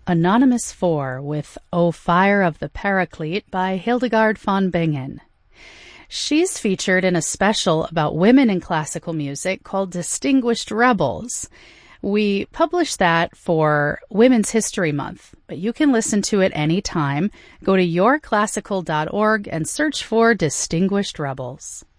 Anonymous 4 with O Fire of the Paraclete by Hildegard von Bingen. She's featured in a special about women in classical music called Distinguished Rebels. We published that for Women's History Month, but you can listen to it anytime. Go to yourclassical.org and search for Distinguished Rebels.